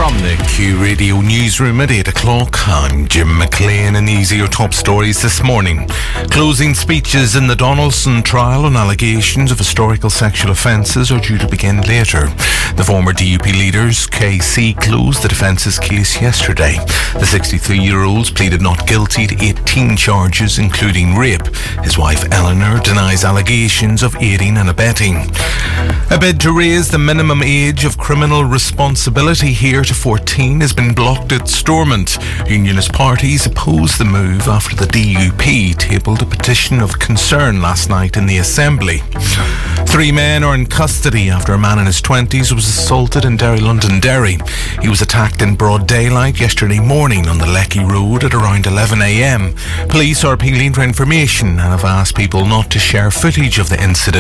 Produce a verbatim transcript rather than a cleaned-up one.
From the Q Radio newsroom at eight o'clock, I'm Jim McLean, and these are your top stories this morning. Closing speeches in the Donaldson trial on allegations of historical sexual offences are due to begin later. The former D U P leader's K C closed the defence's case yesterday. The sixty-three-year-old pleaded not guilty to eighteen charges, including rape. His wife Eleanor denies allegations of aiding and abetting. A bid to raise the minimum age of criminal responsibility here to fourteen has been blocked at Stormont. Unionist parties opposed the move after the D U P tabled a petition of concern last night in the Assembly. Three men are in custody after a man in his twenties was assaulted in Derry, Londonderry. He was attacked in broad daylight yesterday morning on the Lecky Road at around eleven a m. Police are appealing for information and have asked people not to share footage of the incident.